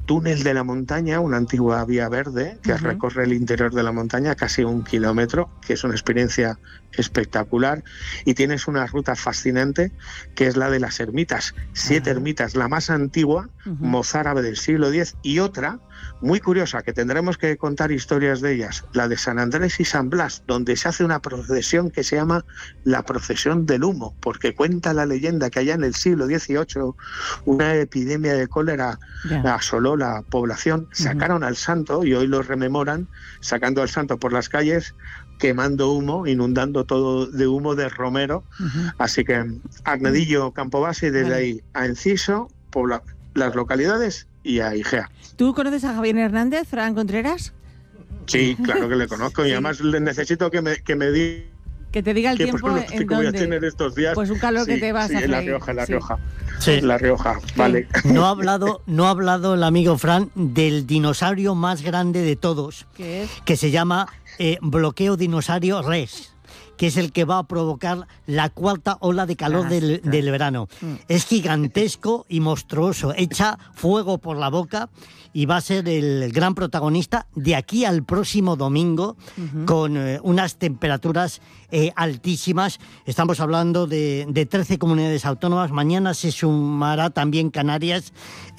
túnel de la montaña, una antigua vía verde que recorre el interior de la montaña, casi 1 kilómetro, que es una experiencia espectacular, y tienes una ruta fascinante que es la de las ermitas, 7 ermitas, la más antigua, mozárabe del siglo X, y otra muy curiosa que tendremos que contar historias de ellas, la de San Andrés y San Blas, donde se hace una procesión que se llama la procesión del humo, porque cuenta la leyenda que allá en el siglo XVIII una epidemia de cólera asoló la población, sacaron al santo, y hoy lo rememoran sacando al santo por las calles, quemando humo, inundando todo de humo de romero. Así que Arnedillo, Campobase, y desde ahí a Enciso, las localidades, y a Igea. ¿Tú conoces a Javier Hernández, Fran Contreras? Sí, claro que le conozco, y además le necesito que me diga que te diga el tiempo en voy a tener estos días. Pues un calor que te vas a freír. En La Rioja. Sí. La Rioja, vale. No ha hablado el amigo Fran del dinosaurio más grande de todos, ¿qué es? Que se llama Bloqueo Dinosaurio Res, que es el que va a provocar la 4ª ola de calor del verano. Es gigantesco y monstruoso, echa fuego por la boca, y va a ser el gran protagonista de aquí al próximo domingo, con unas temperaturas altísimas. Estamos hablando de 13 comunidades autónomas. Mañana se sumará también Canarias.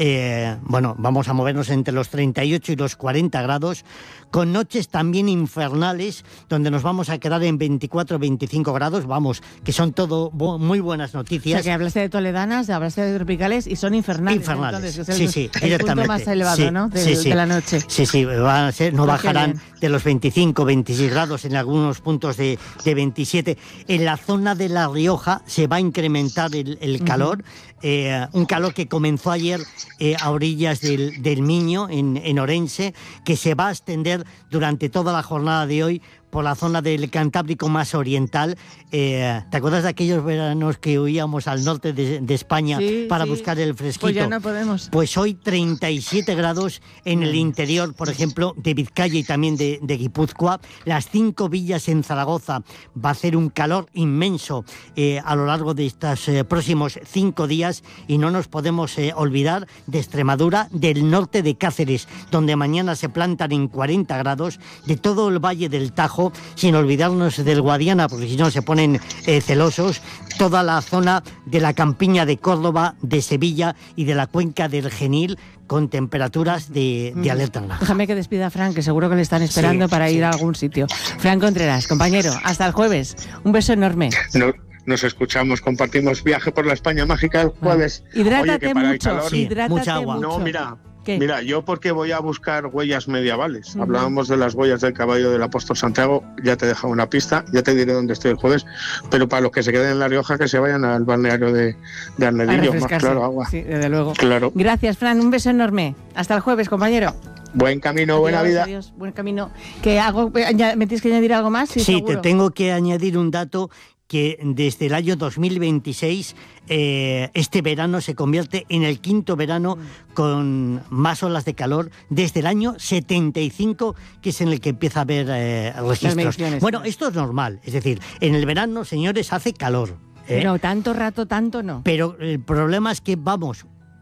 Vamos a movernos entre los 38 y los 40 grados, con noches también infernales, donde nos vamos a quedar en 24 o 25 grados, que son todo muy buenas noticias. O sea, que hablaste de toledanas, hablaste de tropicales, y son infernales. Infernales, entonces, sí, el directamente. punto más elevado, ¿no? De la noche. Sí, van a ser, no bajarán de los 25, 26 grados, en algunos puntos de 27. En la zona de La Rioja se va a incrementar el calor, un calor que comenzó ayer a orillas del Miño, en Orense, que se va a extender durante toda la jornada de hoy por la zona del Cantábrico más oriental. ¿Te acuerdas de aquellos veranos que huíamos al norte de España para buscar el fresquito? Pues ya no podemos. Pues hoy 37 grados en el interior, por ejemplo, de Vizcaya y también de Guipúzcoa. Las 5 villas en Zaragoza va a hacer un calor inmenso a lo largo de estos próximos 5 días, y no nos podemos olvidar de Extremadura, del norte de Cáceres, donde mañana se plantan en 40 grados, de todo el Valle del Tajo, sin olvidarnos del Guadiana, porque si no se ponen celosos, toda la zona de la campiña de Córdoba, de Sevilla y de la cuenca del Genil, con temperaturas de alerta naranja. Déjame que despida a Fran, que seguro que le están esperando para ir a algún sitio. Fran Contreras, compañero, hasta el jueves. Un beso enorme. Nos escuchamos, compartimos viaje por la España mágica el jueves. Hidrátate mucho, calor, mucha agua. No, mira, yo porque voy a buscar huellas medievales. Hablábamos de las huellas del caballo del apóstol Santiago, ya te he dejado una pista, ya te diré dónde estoy el jueves, pero para los que se queden en La Rioja, que se vayan al balneario de Arnedillo, más claro, agua. Sí, desde luego. Claro. Gracias, Fran, un beso enorme. Hasta el jueves, compañero. Buen camino, buena vida. Adiós, buen camino. ¿Me tienes que añadir algo más? Sí, seguro. te tengo que añadir un dato, que desde el año 2026 este verano se convierte en el 5º verano con más olas de calor desde el año 75, que es en el que empieza a haber registros. Bueno, esto es normal, es decir, en el verano, señores, hace calor. No, tanto rato, tanto no. Pero el problema es que vamos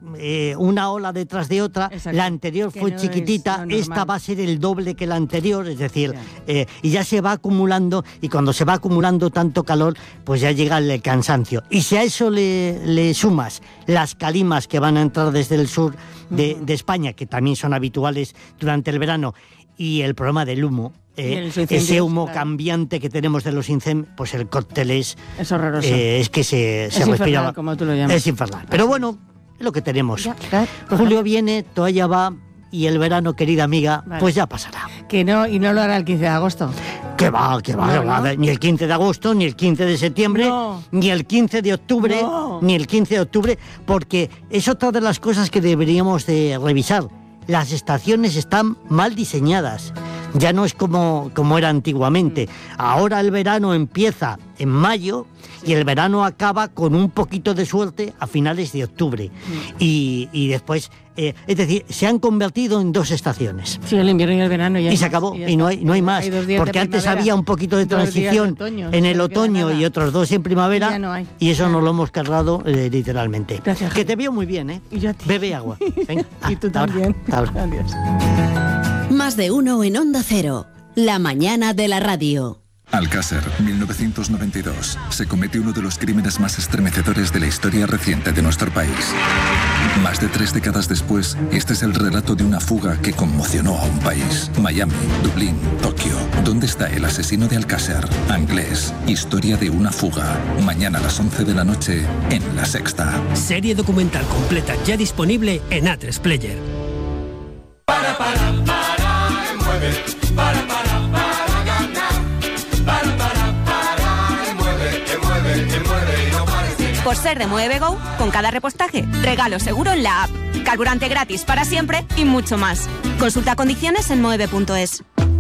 una ola detrás de otra. Exacto. La anterior que fue no chiquitita, esta va a ser el doble que la anterior, es decir, y ya se va acumulando, y cuando se va acumulando tanto calor, pues ya llega el cansancio. Y si a eso le sumas las calimas que van a entrar desde el sur de España, que también son habituales durante el verano, y el problema del humo, ese humo cambiante que tenemos de los incendios, pues el cóctel es horroroso. Es que se respira, infernal, como tú lo llamas. Es infernal. Pero bueno, es lo que tenemos. Julio viene, toalla va, y el verano, querida amiga, pues ya pasará. Que no, y no lo hará el 15 de agosto. Que va, no. Ni el 15 de agosto, ni el 15 de septiembre, ni el 15 de octubre, ni el 15 de octubre, porque es otra de las cosas que deberíamos de revisar. Las estaciones están mal diseñadas. Ya no es como era antiguamente. Ahora el verano empieza en mayo y el verano acaba con un poquito de suerte a finales de octubre. Y después es decir, se han convertido en 2 estaciones. Sí, el invierno y el verano ya. Y se acabó, y no hay más. Porque antes había un poquito de transición en el otoño y otros 2 en primavera. Ya no hay. Y eso nos lo hemos cargado literalmente. Gracias. Que te veo muy bien, ¿eh? Y yo a ti. Bebe agua. Venga. Y tú también. Ahora. Adiós. Más de uno en Onda Cero. La mañana de la radio. Alcácer, 1992. Se comete uno de los crímenes más estremecedores de la historia reciente de nuestro país. Más de 3 décadas después, este es el relato de una fuga que conmocionó a un país. Miami, Dublín, Tokio. ¿Dónde está el asesino de Alcácer? Anglés. Historia de una fuga. Mañana a las 11 de la noche en La Sexta. Serie documental completa ya disponible en A3 Player. Mueve, para ganar. Mueve y no pares de ganar. Por ser de Mueve Go, con cada repostaje, regalo seguro en la app, carburante gratis para siempre y mucho más. Consulta condiciones en mueve.es.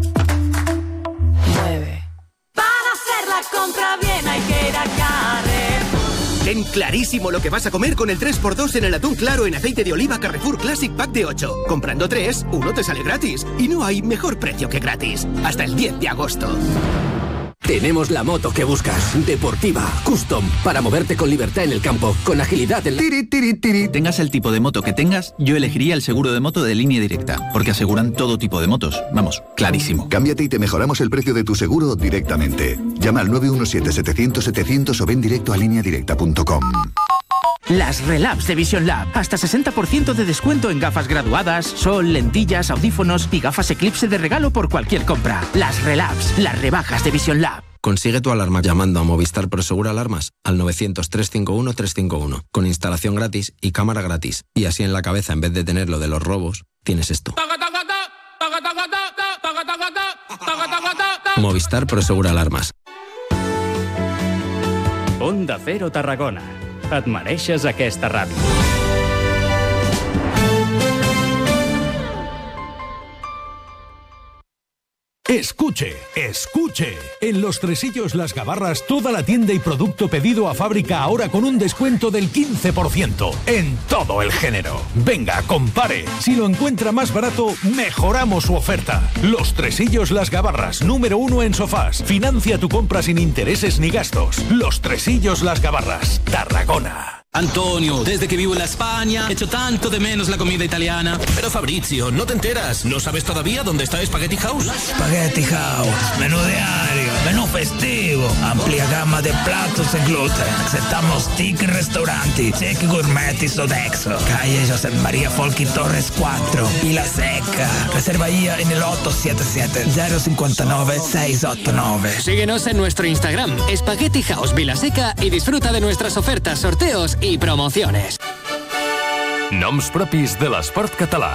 Mueve. Para hacer la compra bien hay que ir a Carrefour. Ten clarísimo lo que vas a comer con el 3x2 en el atún claro en aceite de oliva Carrefour Classic Pack de 8. Comprando 3, uno te sale gratis. Y no hay mejor precio que gratis. Hasta el 10 de agosto. Tenemos la moto que buscas, deportiva, custom, para moverte con libertad en el campo, con agilidad en la... Tengas el tipo de moto que tengas, yo elegiría el seguro de moto de Línea Directa, porque aseguran todo tipo de motos. Vamos, clarísimo. Cámbiate y te mejoramos el precio de tu seguro directamente. Llama al 917-700-700 o ven directo a lineadirecta.com. Las Relabs de Vision Lab. Hasta 60% de descuento en gafas graduadas, sol, lentillas, audífonos y gafas Eclipse de regalo por cualquier compra. Las Relabs, las rebajas de Vision Lab. Consigue tu alarma llamando a Movistar Prosegur Alarmas al 900-351-351, con instalación gratis y cámara gratis. Y así en la cabeza, en vez de tener lo de los robos, tienes esto. Movistar Prosegur Alarmas. Onda Cero Tarragona. Et mereixes aquesta ràdio. Escuche, escuche. En Los Tresillos Las Gabarras, toda la tienda y producto pedido a fábrica ahora con un descuento del 15% en todo el género. Venga, compare. Si lo encuentra más barato, mejoramos su oferta. Los Tresillos Las Gabarras, número 1 en sofás. Financia tu compra sin intereses ni gastos. Los Tresillos Las Gabarras, Tarragona. Antonio, desde que vivo en la España, echo tanto de menos la comida italiana. Pero Fabrizio, no te enteras. ¿No sabes todavía dónde está Spaghetti House? Spaghetti House, menú diario, menú festivo, amplia gamma de platos sin gluten. Aceptamos stick en restauranti, cheque gourmet y Sodexo. Calle José María Folchi Torres 4, Vila Seca. Reserva ya en el 877-059-689. Síguenos en nuestro Instagram, Spaghetti House Vila Seca, y disfruta de nuestras ofertas, sorteos i promociones. Noms propis de l'esport català.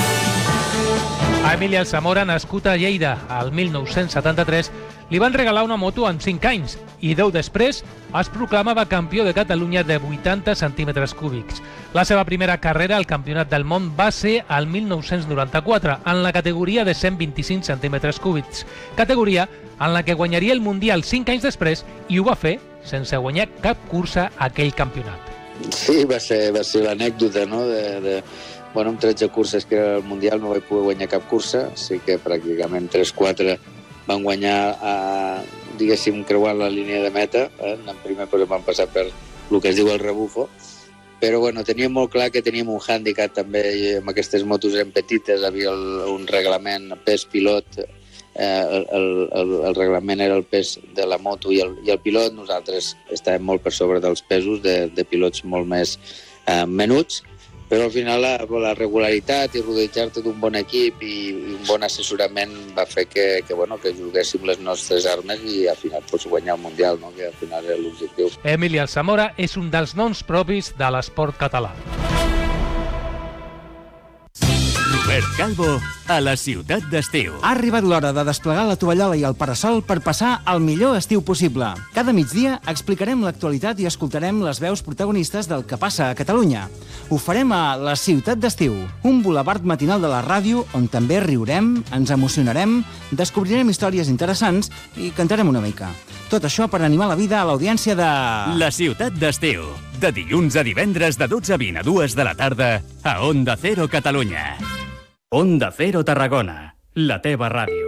A Emili Alsamora, nascut a Lleida al 1973, li van regalar una moto amb 5 anys i 10 després es proclamava campió de Catalunya de 80 centímetres cúbics. La seva primera carrera al Campionat del Món va ser al 1994 en la categoria de 125 centímetres cúbics, categoria en la que guanyaria el Mundial 5 anys després i ho va fer sense guanyar cap cursa a aquell campionat. Sí, va ser l'anècdota, no? Bueno, amb 13 curses que era el Mundial no vaig poder guanyar cap cursa, sí que pràcticament 3-4 van guanyar, diguéssim, creuant la línia de meta. En primer però van passar per el que es diu el rebufo, però bueno, teníem molt clar que teníem un hàndicap també, i amb aquestes motos eren petites, havia un reglament pes pilot, el reglament era el pes de la moto i el pilot. Nosaltres estàvem molt per sobre dels pesos de pilots molt més menuts, però al final la regularitat i rodejar-te d'un bon equip i un bon assessorament va fer que juguéssim les nostres armes i al final pots guanyar el Mundial, no? Que al final era l'objectiu. Emili Alsamora és un dels noms propis de l'esport català. Albert Calvo a la ciutat d'estiu. Ha arribat l'hora de desplegar la tovallola i el parasol per passar el millor estiu possible. Cada migdia explicarem l'actualitat i escoltarem les veus protagonistes del que passa a Catalunya. Ho farem a La Ciutat d'Estiu, un bulevard matinal de la ràdio on també riurem, ens emocionarem, descobrirem històries interessants i cantarem una mica. Tot això per animar la vida a l'audiència de... La Ciutat d'Estiu, de dilluns a divendres de 12:20 a 2 de la tarda a Onda Cero Catalunya. Onda Cero Tarragona, la teva ràdio.